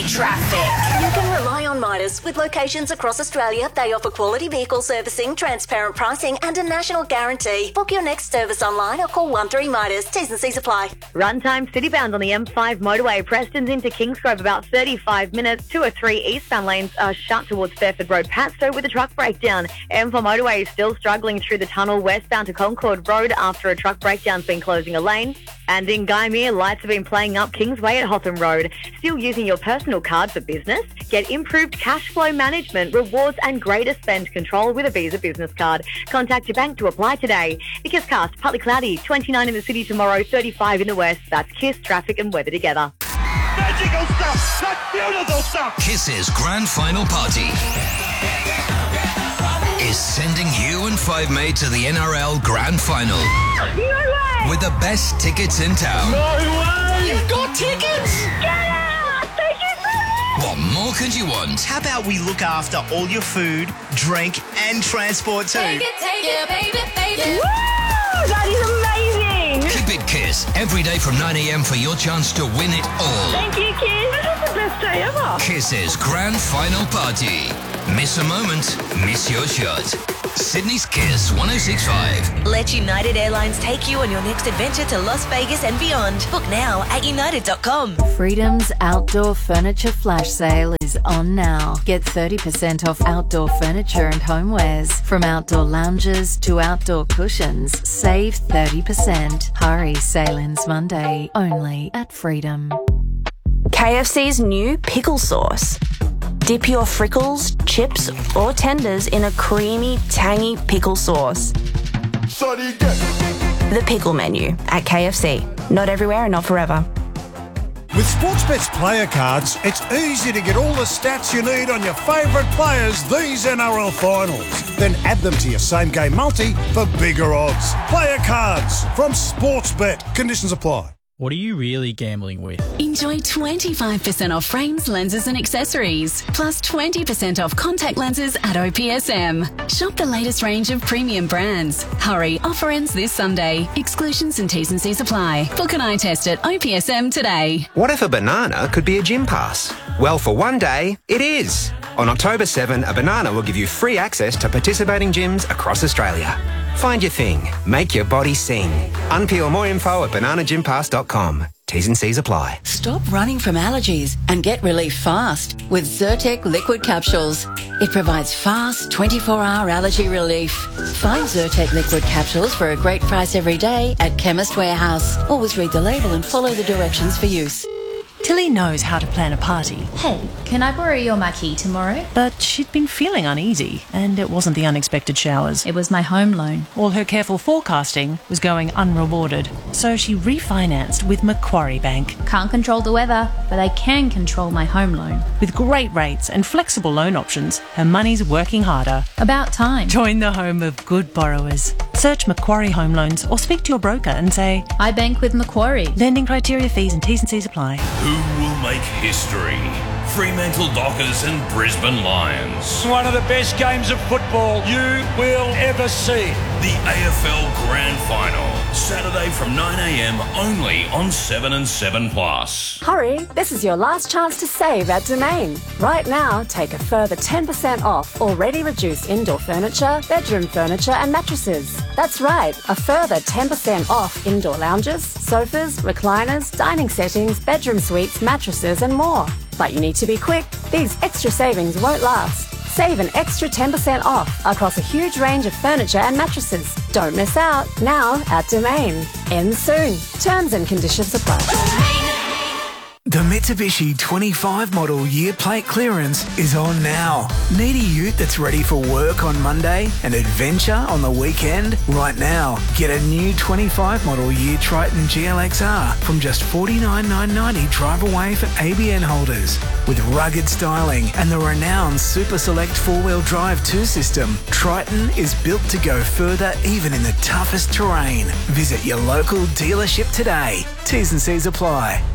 Traffic. You can rely on Midas. With locations across Australia, they offer quality vehicle servicing, transparent pricing and a national guarantee. Book your next service online or call 13 Midas. T's and C's apply. Runtime citybound on the M5 motorway. Preston's into Kingsgrove about 35 minutes. 203 eastbound lanes are shut towards Fairford Road, Padstow with a truck breakdown. M4 motorway is still struggling through the tunnel westbound to Concord Road after a truck breakdown's been closing a lane. And in Gymea, lights have been playing up Kingsway at Hotham Road. Still using your personal card for business? Get improved cash flow management, rewards and greater spend control with a Visa business card. Contact your bank to apply today. Because cast, partly cloudy, 29 in the city tomorrow, 35 in the west. That's Kiss, traffic and weather together. Magical stuff! That's beautiful stuff! Kiss's grand final party is sending you and Five Mate to the NRL Grand Final. No way! With the best tickets in town. No way! You've got tickets! Get out! Thank you so much! What more could you want? How about we look after all your food, drink and transport too? Take it, baby. Woo! That is amazing! Keep it Kiss every day from 9 a.m. for your chance to win it all. Thank you, Kiss. This is the best day ever. Kiss's grand final party. Miss a moment, miss your shot. Sydney's Kiss 106.5. Let United Airlines take you on your next adventure to Las Vegas and beyond. Book now at united.com. Freedom's outdoor furniture flash sale is on now. Get 30% off outdoor furniture and homewares. From outdoor lounges to outdoor cushions, save 30%. Hurry, sale ends Monday, only at Freedom. KFC's new pickle sauce. Dip your frickles, chips or tenders in a creamy, tangy pickle sauce. The pickle menu at KFC. Not everywhere and not forever. With Sportsbet's player cards, it's easy to get all the stats you need on your favourite players these NRL finals. Then add them to your same-game multi for bigger odds. Player cards from Sportsbet. Conditions apply. What are you really gambling with? Enjoy 25% off frames, lenses and accessories, plus 20% off contact lenses at OPSM. Shop the latest range of premium brands. Hurry, offer ends this Sunday. Exclusions and T's and C's apply. Book an eye test at OPSM today. What if a banana could be a gym pass? Well, for one day, it is. On October 7, a banana will give you free access to participating gyms across Australia. Find your thing. Make your body sing. Unpeel more info at bananagympass.com. T's and C's apply. Stop running from allergies and get relief fast with Zyrtec liquid capsules. It provides fast 24-hour allergy relief. Find Zyrtec liquid capsules for a great price every day at Chemist Warehouse. Always read the label and follow the directions for use. Tilly knows how to plan a party. Hey, can I borrow your marquee tomorrow? But she'd been feeling uneasy, and it wasn't the unexpected showers. It was my home loan. All her careful forecasting was going unrewarded, so she refinanced with Macquarie Bank. Can't control the weather, but I can control my home loan. With great rates and flexible loan options, her money's working harder. About time. Join the home of good borrowers. Search Macquarie Home Loans or speak to your broker and say, I bank with Macquarie. Lending criteria, fees and T's and C's apply. Who will make history? Fremantle Dockers and Brisbane Lions. One of the best games of football you will ever see. The AFL Grand Final. Saturday from 9 a.m. only on 7 and 7 Plus. Hurry, this is your last chance to save at Domain. Right now, take a further 10% off already reduced indoor furniture, bedroom furniture and mattresses. That's right, a further 10% off indoor lounges, sofas, recliners, dining settings, bedroom suites, mattresses and more. But you need to be quick. These extra savings won't last. Save an extra 10% off across a huge range of furniture and mattresses. Don't miss out. Now at Domain. Ends soon. Terms and conditions apply. The Mitsubishi 25 model year plate clearance is on now. Need a ute that's ready for work on Monday and adventure on the weekend? Right now, get a new 25 model year Triton GLXR from just $49,990 drive away for ABN holders. With rugged styling and the renowned Super Select 4-wheel drive 2 system, Triton is built to go further even in the toughest terrain. Visit your local dealership today. T's and C's apply.